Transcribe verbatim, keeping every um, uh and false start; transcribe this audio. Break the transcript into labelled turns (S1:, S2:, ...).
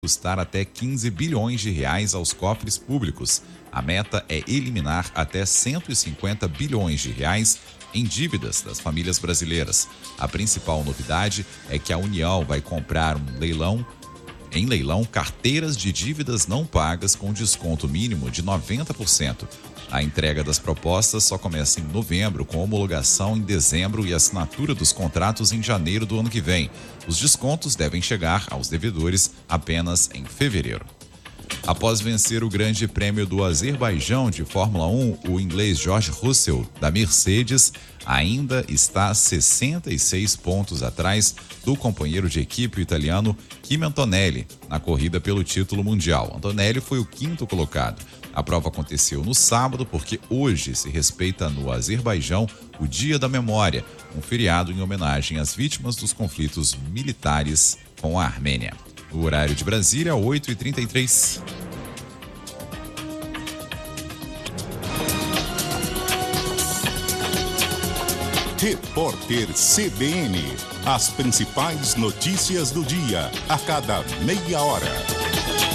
S1: custar até quinze bilhões de reais aos cofres públicos. A meta é eliminar até cento e cinquenta bilhões de reais em dívidas das famílias brasileiras. A principal novidade é que a União vai comprar um leilão em leilão carteiras de dívidas não pagas com desconto mínimo de noventa por cento. A entrega das propostas só começa em novembro, com homologação em dezembro e assinatura dos contratos em janeiro do ano que vem. Os descontos devem chegar aos devedores apenas em fevereiro. Após vencer o Grande Prêmio do Azerbaijão de Fórmula um, o inglês George Russell, da Mercedes, ainda está sessenta e seis pontos atrás do companheiro de equipe o italiano Kimi Antonelli, na corrida pelo título mundial. Antonelli foi o quinto colocado. A prova aconteceu no sábado porque hoje se respeita no Azerbaijão o Dia da Memória, um feriado em homenagem às vítimas dos conflitos militares com a Armênia. O horário de Brasília, oito e trinta e três.
S2: Repórter C B N. As principais notícias do dia, a cada meia hora.